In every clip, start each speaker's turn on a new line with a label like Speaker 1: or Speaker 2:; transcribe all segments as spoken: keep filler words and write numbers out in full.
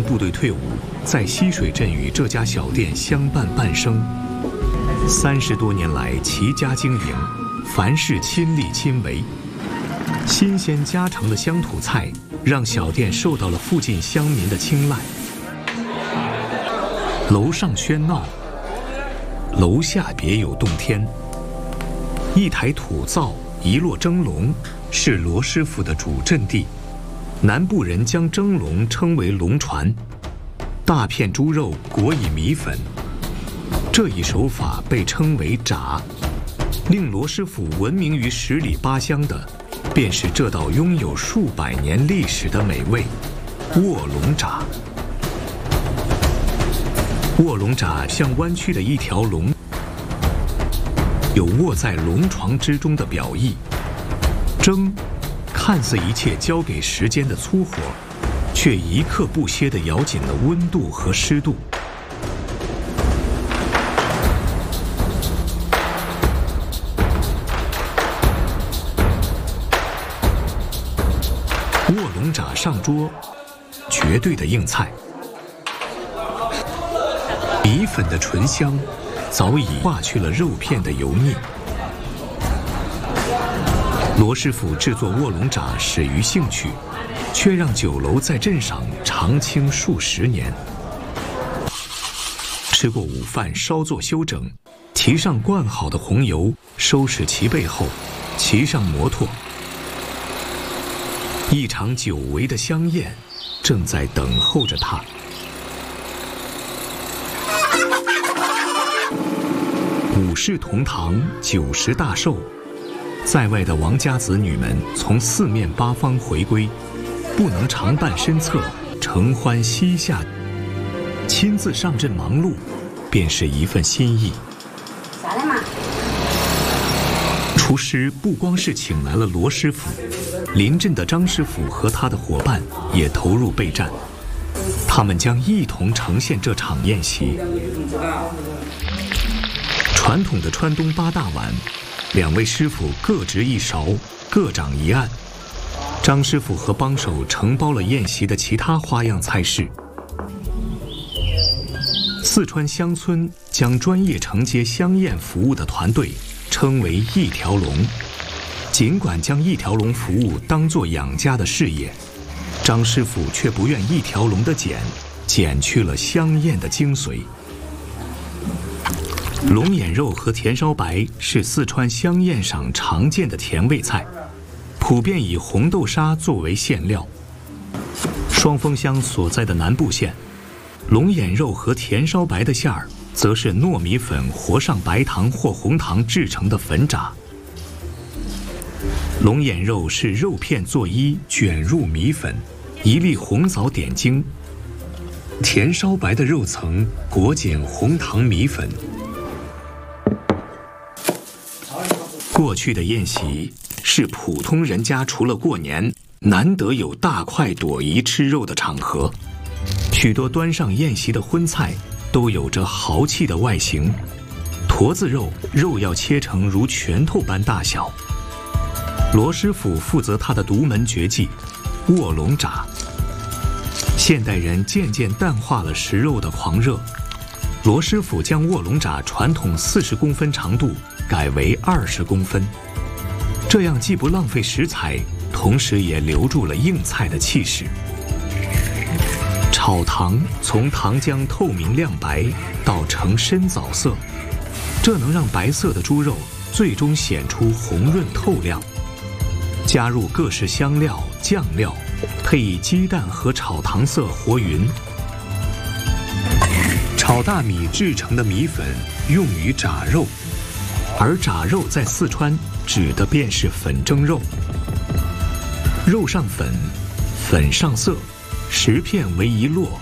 Speaker 1: 从部队退伍，在溪水镇与这家小店相伴半生。三十多年来齐家经营，凡事亲力亲为。新鲜家常的乡土菜让小店受到了附近乡民的青睐。楼上喧闹，楼下别有洞天。一台土灶，一摞蒸笼，是罗师傅的主阵地。南部人将蒸笼称为龙船，大片猪肉裹以米粉，这一手法被称为炸。令罗师傅闻名于十里八乡的，便是这道拥有数百年历史的美味——卧龙炸。卧龙炸像弯曲的一条龙，有卧在龙床之中的表意。蒸，看似一切交给时间的粗活，却一刻不歇地咬紧了温度和湿度。卧龙炸上桌，绝对的硬菜。米粉的醇香，早已化去了肉片的油腻。罗师傅制作卧龙炸始于兴趣，却让酒楼在镇上长青数十年。吃过午饭，稍作休整，提上灌好的红油，收拾齐备后，骑上摩托。一场久违的香宴正在等候着他。五世同堂，九十大寿。在外的王家子女们从四面八方回归，不能常伴身侧，承欢膝下，亲自上阵忙碌，便是一份心意。
Speaker 2: 啥了嘛？
Speaker 1: 厨师不光是请来了罗师傅，临镇的张师傅和他的伙伴也投入备战，他们将一同呈现这场宴席。传统的川东八大碗，两位师傅各执一勺，各掌一案。张师傅和帮手承包了宴席的其他花样菜式。四川乡村将专业承接乡宴服务的团队称为一条龙。尽管将一条龙服务当作养家的事业，张师傅却不愿一条龙的减，减去了香宴的精髓。龙眼肉和甜烧白是四川香宴上常见的甜味菜，普遍以红豆沙作为馅料。双峰乡所在的南部县，龙眼肉和甜烧白的馅儿则是糯米粉和上白糖或红糖制成的粉炸。龙眼肉是肉片做衣卷入米粉，一粒红枣点睛。甜烧白的肉层裹紧红糖米粉。过去的宴席是普通人家除了过年，难得有大快朵颐吃肉的场合。许多端上宴席的荤菜都有着豪气的外形，驼子肉肉要切成如拳头般大小。罗师傅负责他的独门绝技卧龙炸。现代人渐渐淡化了食肉的狂热，罗师傅将卧龙炸传统四十公分长度改为二十公分，这样既不浪费食材，同时也留住了硬菜的气势。炒糖从糖浆透明亮白到呈深枣色，这能让白色的猪肉最终显出红润透亮。加入各式香料、酱料，配以鸡蛋和炒糖色和匀。炒大米制成的米粉用于炸肉，而炸肉在四川指的便是粉蒸肉。肉上粉，粉上色，十片为一摞。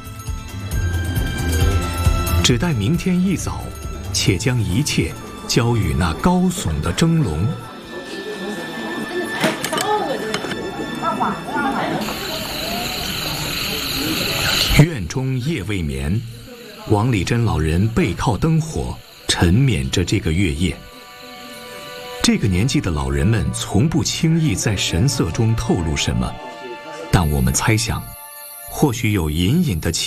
Speaker 1: 只待明天一早，且将一切交与那高耸的蒸笼。院中夜未眠，王礼珍老人背靠灯火，沉湎着这个月夜。这个年纪的老人们从不轻易在神色中透露什么，但我们猜想，或许有隐隐的